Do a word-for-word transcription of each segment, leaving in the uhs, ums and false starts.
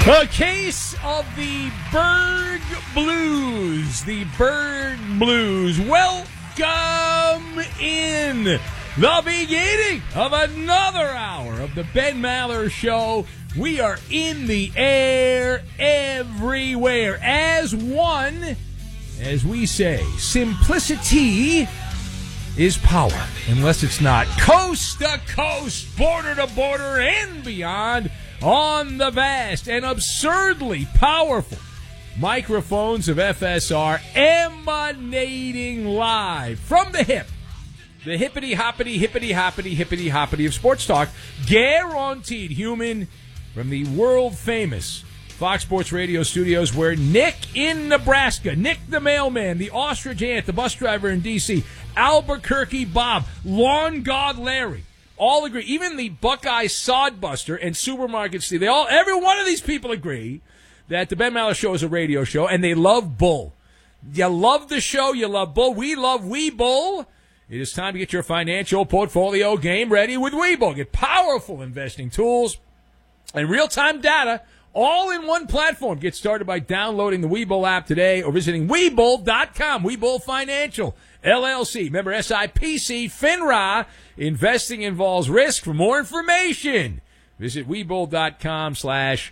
A case of the Berg Blues. The Berg Blues. Welcome in the beginning of another hour of the Ben Maller Show. We are in the air everywhere as one. As we say, simplicity is power, unless it's not. Coast to coast, border to border, and beyond. On the vast and absurdly powerful microphones of F S R, emanating live from the hip, the hippity-hoppity, hippity-hoppity, hippity-hoppity of sports talk, guaranteed human, from the world-famous Fox Sports Radio studios, where Nick in Nebraska, Nick the mailman, the ostrich ant, the bus driver in D C, Albuquerque Bob, lawn god Larry, all agree. Even the Buckeye Sodbuster and Supermarket Steve, they all, every one of these people agree that the Ben Maller Show is a radio show, and they love Bull. You love the show, you love Bull. We love Webull. It is time to get your financial portfolio game ready with Webull. Get powerful investing tools and real-time data all in one platform. Get started by downloading the Webull app today or visiting Webull dot com. Webull Financial, L L C. Member S I P C, FINRA. Investing involves risk. For more information, visit Webull dot com slash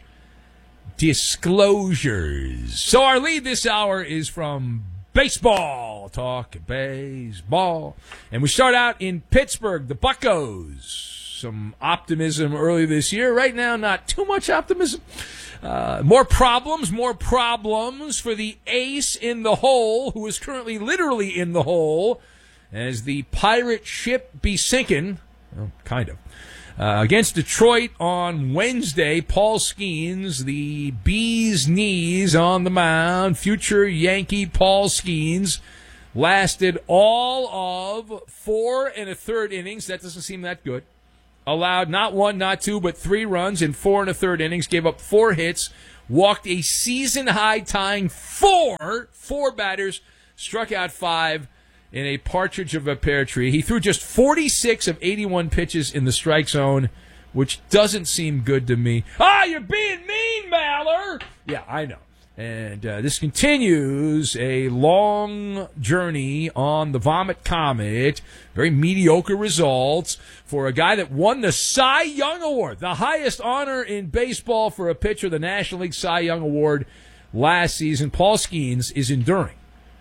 disclosures. So our lead this hour is from baseball. Talk baseball. And we start out in Pittsburgh, the Buccos. Some optimism early this year. Right now, not too much optimism. Uh, more problems, more problems for the ace in the hole, who is currently literally in the hole, as the pirate ship be sinking, well, kind of. Uh, against Detroit on Wednesday, Paul Skeens, the bee's knees on the mound, future Yankee Paul Skeens, lasted all of four and a third innings. That doesn't seem that good. Allowed not one, not two, but three runs in four and a third innings, gave up four hits, walked a season-high tying four, four batters, struck out five in a partridge of a pear tree. He threw just forty-six of eighty-one pitches in the strike zone, which doesn't seem good to me. Ah, you're being mean, Maller! Yeah, I know. And uh, this continues a long journey on the Vomit Comet. Very mediocre results for a guy that won the Cy Young Award, the highest honor in baseball for a pitcher, the National League Cy Young Award last season. Paul Skeens is enduring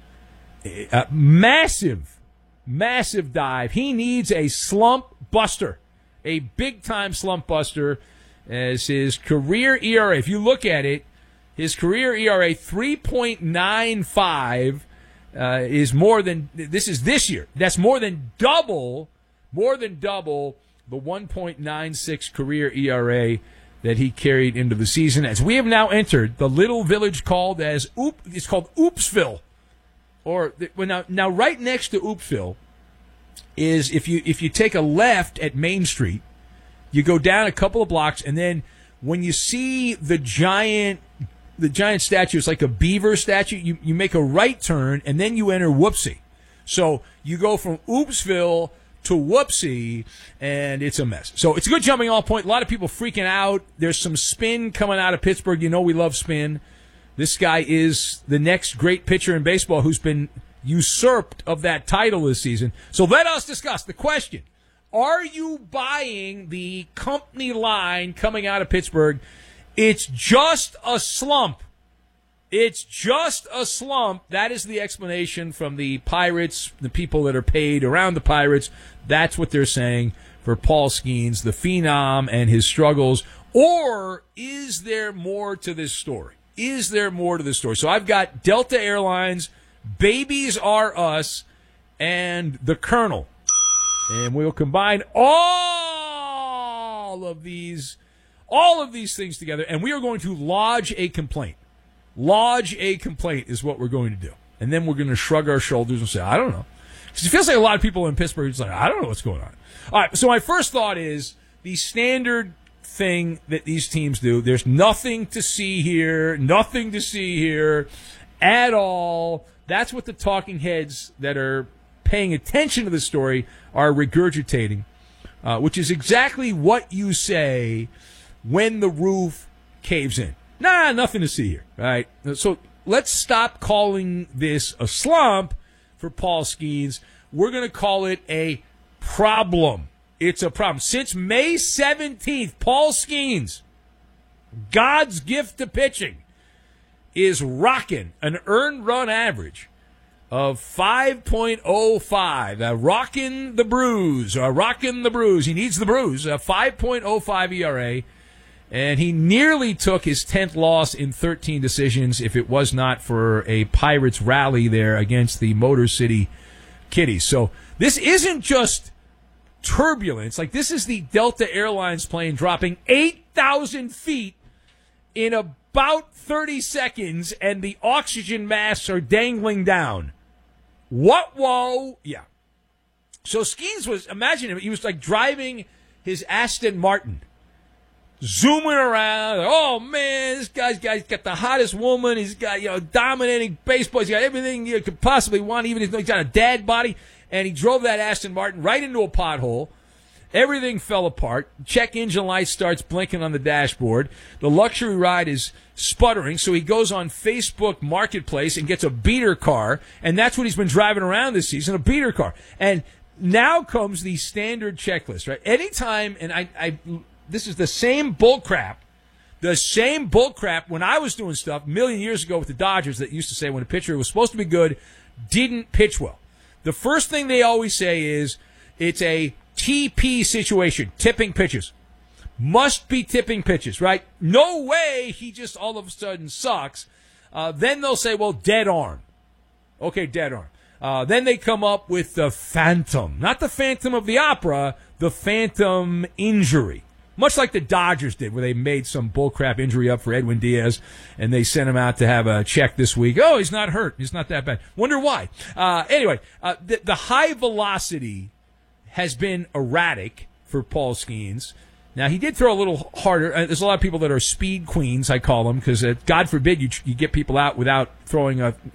a massive, massive dive. He needs a slump buster, a big-time slump buster, as his career E R A, if you look at it, his career E R A, three point nine five, uh, is more than, this is this year. That's more than double, more than double the one point nine six career E R A that he carried into the season. As we have now entered the little village called as, Oop, it's called Oopsville. Or, well, now, now right next to Oopsville is, if you, if you take a left at Main Street, you go down a couple of blocks, and then when you see the giant the giant statue, it's like a beaver statue, you, you make a right turn, and then you enter Whoopsie. So you go from Oopsville to Whoopsie, and it's a mess. So it's a good jumping off point. A lot of people freaking out. There's some spin coming out of Pittsburgh. You know we love spin. This guy is the next great pitcher in baseball who's been usurped of that title this season. So let us discuss the question. Are you buying the company line coming out of Pittsburgh? It's just a slump. It's just a slump. That is the explanation from the Pirates, the people that are paid around the Pirates. That's what they're saying for Paul Skeens, the phenom, and his struggles. Or is there more to this story? Is there more to this story? So I've got Delta Airlines, Babies R Us, and the Colonel. And we'll combine all of these All of these things together, and we are going to lodge a complaint. Lodge a complaint is what we're going to do. And then we're going to shrug our shoulders and say, I don't know. Because it feels like a lot of people in Pittsburgh are just like, I don't know what's going on. All right, so my first thought is the standard thing that these teams do. There's nothing to see here, nothing to see here at all. That's what the talking heads that are paying attention to the story are regurgitating, uh, which is exactly what you say when the roof caves in. Nah, nothing to see here. All right. So let's stop calling this a slump for Paul Skeens. We're going to call it a problem. It's a problem. Since May seventeenth, Paul Skeens, God's gift to pitching, is rocking an earned run average of five point oh five. Uh, rocking the bruise. Uh, rocking the bruise. He needs the bruise. A five point oh five E R A. And he nearly took his tenth loss in thirteen decisions if it was not for a Pirates rally there against the Motor City Kitties. So this isn't just turbulence. Like, this is the Delta Airlines plane dropping eight thousand feet in about thirty seconds, and the oxygen masks are dangling down. What, whoa? Yeah. So Skeens was, imagine him, he was like driving his Aston Martin, zooming around. Oh, man, this guy's, guy's got the hottest woman. He's got, you know, dominating baseball. He's got everything you could possibly want, even if he's got a dad body. And he drove that Aston Martin right into a pothole. Everything fell apart. Check engine light starts blinking on the dashboard. The luxury ride is sputtering, so he goes on Facebook Marketplace and gets a beater car, and that's what he's been driving around this season, a beater car. And now comes the standard checklist, right? Anytime, and I, I this is the same bull crap, the same bull crap when I was doing stuff a million years ago with the Dodgers that used to say when a pitcher was supposed to be good, didn't pitch well. The first thing they always say is it's a T P situation, tipping pitches. Must be tipping pitches, right? No way he just all of a sudden sucks. Uh, then they'll say, well, dead arm. Okay, dead arm. Uh, then they come up with the phantom. Not the Phantom of the Opera, the phantom injury. Much like the Dodgers did, where they made some bullcrap injury up for Edwin Diaz, and they sent him out to have a check this week. Oh, he's not hurt. He's not that bad. Wonder why. Uh, anyway, uh, the, the high velocity has been erratic for Paul Skeens. Now, he did throw a little harder. Uh, there's a lot of people that are speed queens, I call them, because uh, God forbid you, you get people out without throwing a